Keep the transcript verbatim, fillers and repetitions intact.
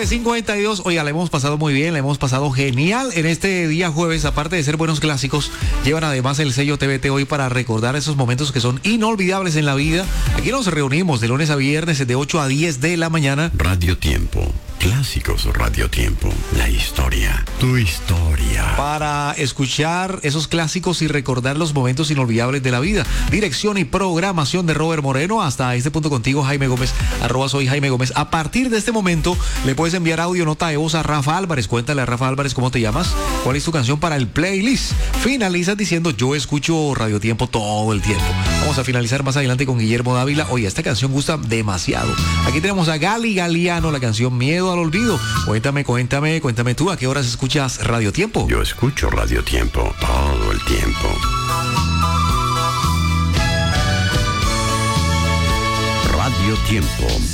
nueve cincuenta y dos. Oiga, la hemos pasado muy bien, la hemos pasado genial en este día jueves. Aparte de ser buenos clásicos, llevan además el sello T V T hoy para recordar esos momentos que son inolvidables en la vida. Aquí nos reunimos de lunes a viernes de ocho a diez de la mañana. Radio Tiempo. Clásicos Radio Tiempo. La historia. Tu historia. Para escuchar esos clásicos y recordar los momentos inolvidables de la vida. Dirección y programación de Robert Moreno. Hasta este punto contigo, Jaime Gómez. Arroba soy Jaime Gómez. A partir de este momento le puedes enviar audio, nota de voz a Rafa Álvarez. Cuéntale a Rafa Álvarez cómo te llamas, cuál es tu canción para el playlist. Finalizas diciendo yo escucho Radio Tiempo todo el tiempo. Vamos a finalizar más adelante con Guillermo Dávila. Oye, esta canción gusta demasiado. Aquí tenemos a Gali Galiano, la canción Miedo al Olvido. Cuéntame, cuéntame, cuéntame tú, ¿a qué horas escuchas Radio Tiempo? Yo escucho Radio Tiempo todo el tiempo. Radio Tiempo.